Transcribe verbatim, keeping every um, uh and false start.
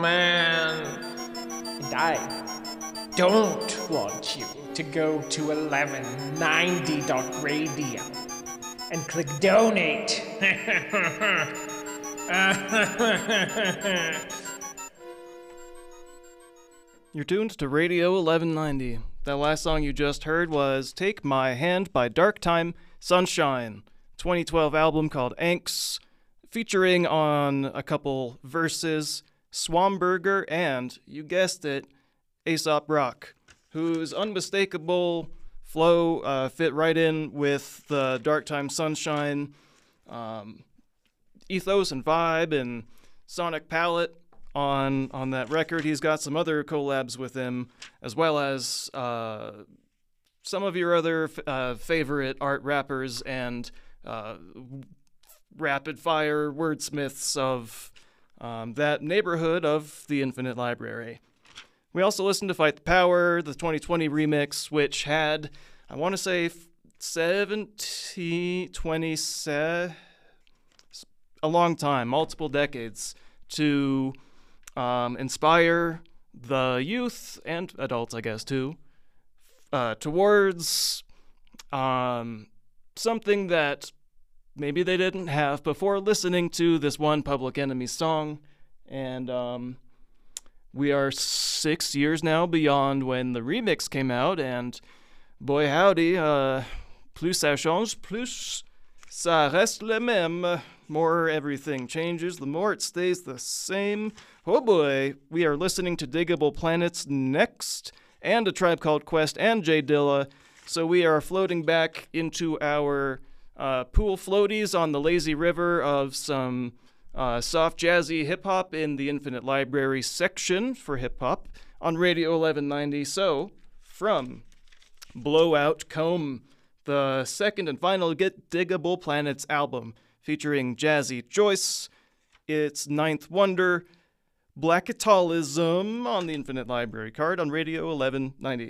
man. And I don't want you to go to eleven ninety dot radio and click donate. You're tuned to Radio eleven ninety. That last song you just heard was Take My Hand by Dark Time Sunshine, twenty twelve album called Anks, featuring on a couple verses Swamburger and, you guessed it, Aesop Rock, whose unmistakable flow uh, fit right in with the Dark Time Sunshine um, ethos and vibe and sonic palette on on that record. He's got some other collabs with him, as well as uh, some of your other f- uh, favorite art rappers and uh, rapid-fire wordsmiths of um, that neighborhood of the Infinite Library. We also listened to Fight the Power, the twenty twenty remix, which had, I want to say, seventeen, twenty, se- a long time, multiple decades, to um, inspire the youth and adults, I guess, too, uh, towards um, something that maybe they didn't have before listening to this one Public Enemy song. And um, we are six years now beyond when the remix came out, and boy howdy, uh, plus ça change, plus ça reste le même. More everything changes, the more it stays the same. Oh boy, we are listening to Diggable Planets next, and A Tribe Called Quest, and Jay Dilla. So we are floating back into our uh, pool floaties on the lazy river of some uh, soft jazzy hip-hop in the Infinite Library section for hip-hop on Radio eleven ninety. So, from Blowout Comb, the second and final Get Diggable Planets album, featuring Jazzy Joyce, its Ninth Wonder, Black Itaalism on the Infinite Library card on Radio eleven ninety.